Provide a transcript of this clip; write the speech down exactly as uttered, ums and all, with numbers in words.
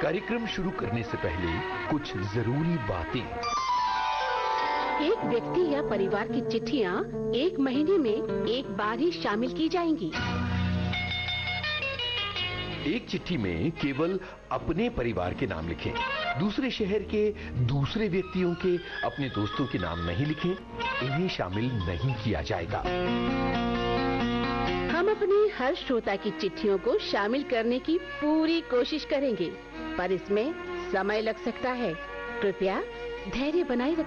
कार्यक्रम शुरू करने से पहले कुछ जरूरी बातें। एक व्यक्ति या परिवार की चिट्ठियाँ एक महीने में एक बार ही शामिल की जाएंगी। एक चिट्ठी में केवल अपने परिवार के नाम लिखें। दूसरे शहर के दूसरे व्यक्तियों के अपने दोस्तों के नाम नहीं लिखें। इन्हें शामिल नहीं किया जाएगा। हम अपने हर श्रोता की चिट्ठियों को शामिल करने की पूरी कोशिश करेंगे, पर इसमें समय लग सकता है। कृपया धैर्य बनाए रखें।